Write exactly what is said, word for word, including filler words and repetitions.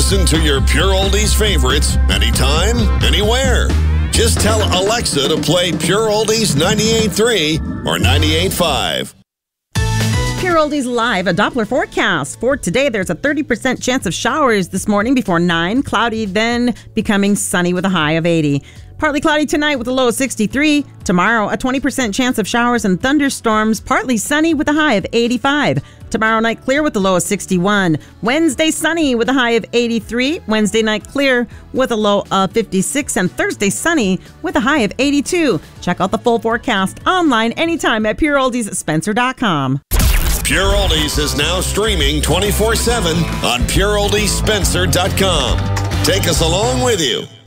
Listen to your Pure Oldies favorites anytime, anywhere. Just tell Alexa to play Pure Oldies ninety-eight point three or ninety-eight point five. Pure Oldies Live, a Doppler forecast. For today, there's a thirty percent chance of showers this morning before nine. Cloudy, then becoming sunny with a high of eighty. Partly cloudy tonight with a low of sixty-three. Tomorrow, a twenty percent chance of showers and thunderstorms. Partly sunny with a high of eighty-five. Tomorrow night, clear with a low of sixty-one. Wednesday, sunny with a high of eighty-three. Wednesday night, clear with a low of fifty-six. And Thursday, sunny with a high of eighty-two. Check out the full forecast online anytime at pure oldies spencer dot com. Pure Oldies is now streaming twenty-four seven on pure oldies spencer dot com. Take us along with you.